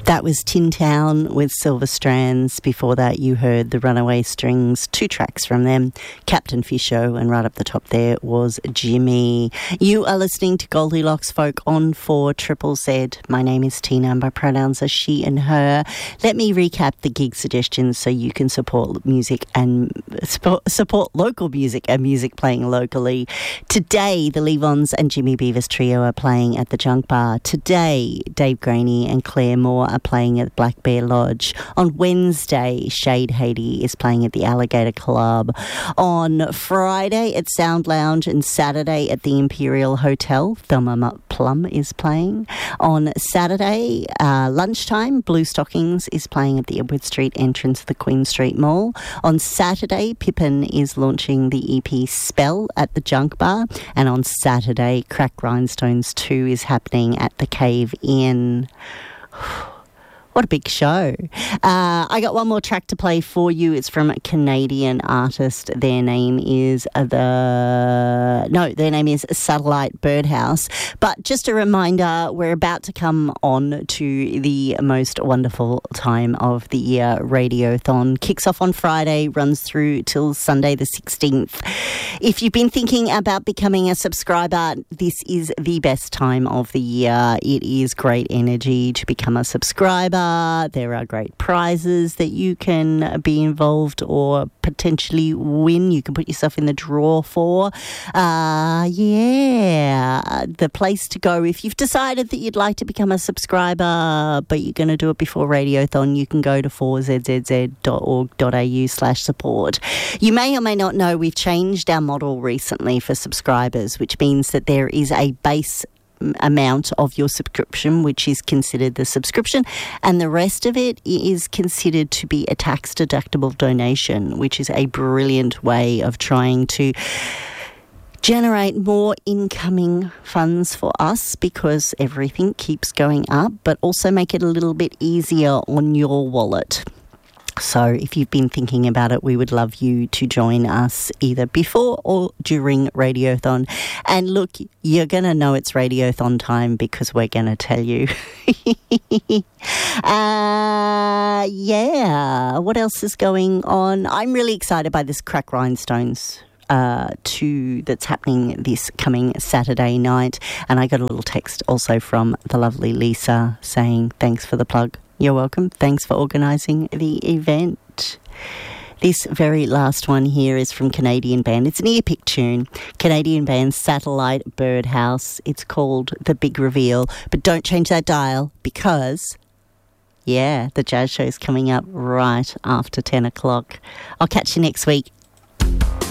That was Tin Town with Silver Strands. Before that, you heard the Runaway Strings, 2 tracks from them, Captain Fisho, and right up the top there was Jimmy. You are listening to Goldilocks Folk on 4ZZZ. My name is Tina, and my pronouns are she and her. Let me recap the gig suggestions so you can support music and support local music and music playing locally. Today, the Levons and Jimmy Beavis Trio are playing at the Junk Bar. Today, Dave Graney and Claire Moore are playing at Black Bear Lodge. On Wednesday, Shade Haiti is playing at the Alligator Club. On Friday at Sound Lounge and Saturday at the Imperial Hotel, Thelma Plum is playing. On Saturday, lunchtime, Blue Stockings is playing at the Edward Street entrance of the Queen Street Mall. On Saturday, Pippin is launching the EP Spell at the Junk Bar. And on Saturday, Crack Rhinestones 2 is happening at the Cave Inn. What a big show. I got one more track to play for you. It's from a Canadian artist. Their name is Satellite Birdhouse. But just a reminder, we're about to come on to the most wonderful time of the year, Radiothon. Kicks off on Friday, runs through till Sunday the 16th. If you've been thinking about becoming a subscriber, this is the best time of the year. It is great energy to become a subscriber. There are great prizes that you can be involved or potentially win. You can put yourself in the draw for. The place to go. If you've decided that you'd like to become a subscriber, but you're going to do it before Radiothon, you can go to 4zzz.org.au/support. You may or may not know we've changed our model recently for subscribers, which means that there is a base amount of your subscription which is considered the subscription, and the rest of it is considered to be a tax deductible donation, which is a brilliant way of trying to generate more incoming funds for us because everything keeps going up, but also make it a little bit easier on your wallet. So if you've been thinking about it, we would love you to join us either before or during Radiothon. And look, you're going to know it's Radiothon time because we're going to tell you. What else is going on? I'm really excited by this Crack Rhinestones 2 that's happening this coming Saturday night. And I got a little text also from the lovely Lisa saying, thanks for the plug. You're welcome. Thanks for organising the event. This very last one here is from Canadian band. It's an ear-pick tune. Canadian band Satellite Birdhouse. It's called The Big Reveal. But don't change that dial because, the jazz show's coming up right after 10 o'clock. I'll catch you next week.